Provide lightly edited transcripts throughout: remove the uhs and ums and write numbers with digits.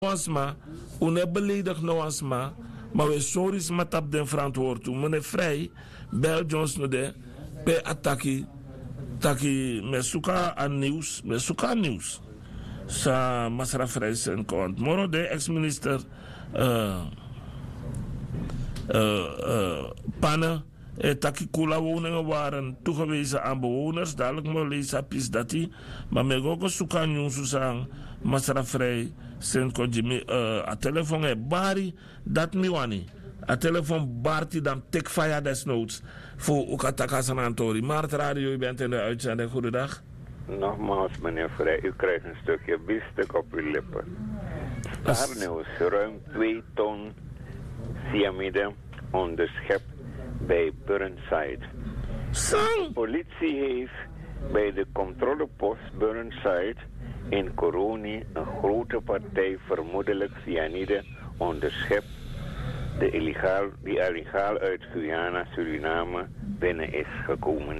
Wasma, une beledig no wasma, maar we sorry met op den verantwoord toe. Meneer Vrij, bel Jones no de, pe ataki, taki me suka aan nieuws, Sa Masra Vrij zijn kant. Moro de ex-minister Panne, taki kula woningen waren toegewezen aan bewoners. Dadelijk me lees apis dati, maar me ook suka nieuws sang Masra Vrij. Sen ko Jimmy a telefoon e bari dat mi wani a telefoon barti dan tek fire desnoods voor Ukataka Sanantori. Maar het radio, u bent in de uitzending. Goedendag. Nogmaals, meneer Vrij, u krijgt een stukje biefstuk op uw lippen. Starnieuws, ruim 2 ton cyanide onderschept bij Burnside. De politie heeft bij de controlepost Burnside in Coroni een grote partij vermoedelijk cyanide onderschept die illegaal uit Guyana, Suriname binnen is gekomen.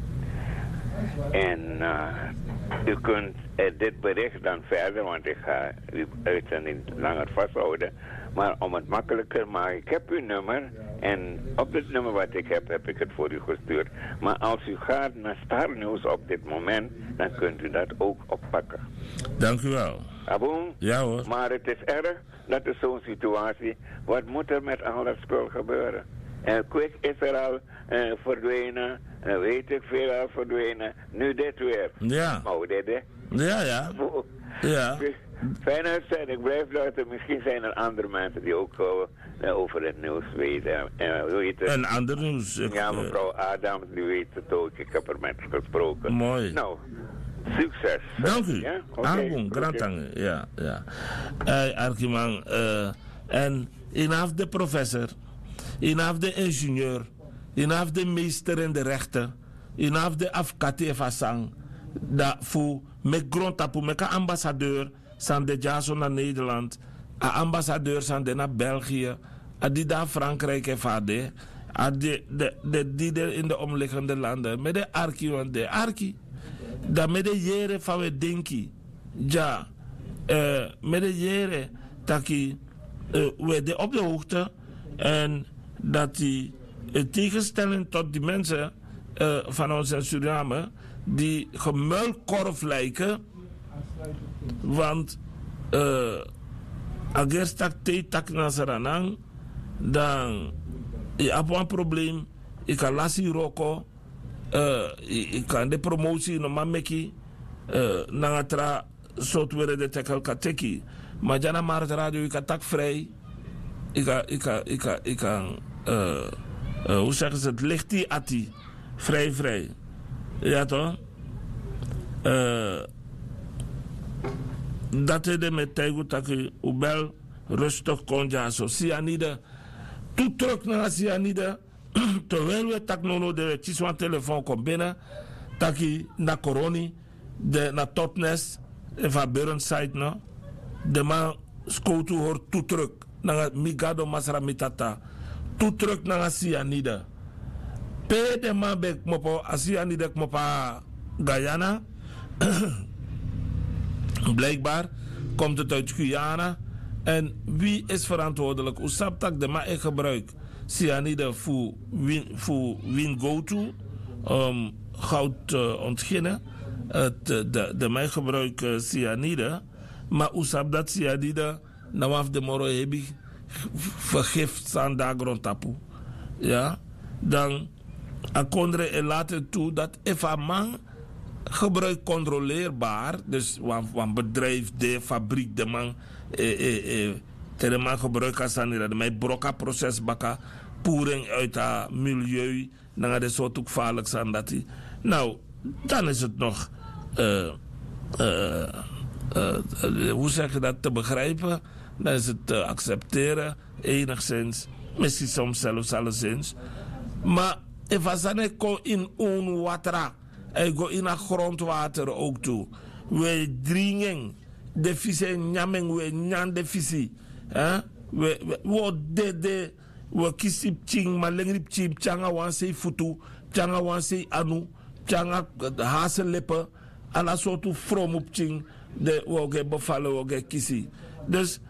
En u kunt dit bericht dan verder, want ik ga uw uitzending langer vasthouden. Maar om het makkelijker maken, ik heb uw nummer en op dit nummer wat ik heb ik het voor u gestuurd. Maar als u gaat naar Star News op dit moment, dan kunt u dat ook oppakken. Dank u wel. Aboom? Ja hoor. Maar het is erg, dat is zo'n situatie. Wat moet er met al dat spul gebeuren? Quick is er al verdwenen, weet ik veel al verdwenen. Nu dit weer. Ja. Oh, dit hè? Ja. Ja. Fijne uitzending, blijf luisteren. Misschien zijn er andere mensen die ook over het nieuws weten. En ander nieuws. Ja, mevrouw Adams, die weet het ook. Ik heb er met gesproken. Mooi. Nou, succes. Dank u. Ja? Aankom, grantangen. Ja. Arkiman. En inaf de professor, inaf de ingenieur, inaf de meester in de rechten, inaf de afkate vasang, dat voor met grondtapu, met een ambassadeur, zijn de jaso naar Nederland, een ambassadeur zijn de naar België, die naar Frankrijk en vader, die in de omliggende landen, met de arki, want de arki, dat met de jaren van we denken, ja, met de jaren, dat we de op de hoogte en dat die tegenstelling tot die mensen van ons in Suriname die gemuilkorf lijken, want als tak te tak nasaranang dan je hebt een probleem, ik kan lassie roko, ik kan de promotie no mameki nangatra software de tekel kateki, maar jana maar het radio ik kan tak vrij, ik kan hoe zeggen ze het, licht die ati, vrij. Ja toch? Dat is de met tegu taki ubel rustig konja so cyanide. Toe terug naar cyanide. Terwijl we tak nono de chiswan telefoon kom binnen. Taki na coroni. De na topnes. Van Burnside no. De man skoutu hoort toe terug. Naar migado masra mitata. Toe terug naar cyanide. Pe de man bek mopo cyanide mopa Guyana. Blijkbaar komt het uit Guyana. En wie is verantwoordelijk? Oesaptak de ma gebruik cyanide voor win go-to. Goud ontginnen. De ma gebruik cyanide. Maar oesap dat cyanide nou af de moro heb vergift aan de grondtapu. Ja. Dan akondre en later toe dat even man gebruik controleerbaar, dus een bedrijf, de fabriek, de man, de man gebruikt als aan de mij broka proces baka, poering uit het milieu, dan de soort ook gevaarlijk zijn dat hij. Nou, dan is het nog, hoe zeg je dat, te begrijpen, dan is het te accepteren, enigszins, misschien soms zelfs alleszins, maar even ko in onwatra. En go in het grondwater ook toe. We dringen de vissen, nyameng, we nyan de visie. We kisi ching, maar lengrip ching, changa wanse futu, changa wanse anu, changa hazenlippen, ala soorten from op ching, de woge bevallen, woge kisi. Dus